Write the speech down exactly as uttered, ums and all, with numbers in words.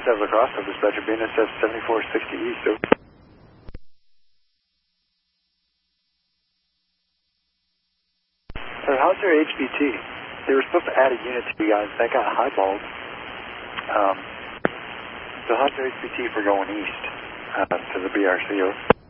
seven seven across, so dispatcher B N S F seventy-four sixty east. Over. So how's their H B T? They were supposed to add a unit to you guys. That got highballed. Um, so how's their H B T for going east uh, to the B R C O?